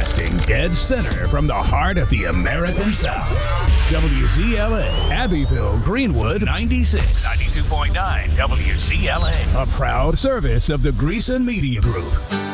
Broadcasting dead center from the heart of the American South. WZLA, Abbeville, Greenwood, 96. 92.9 WZLA. A proud service of the Greason Media Group.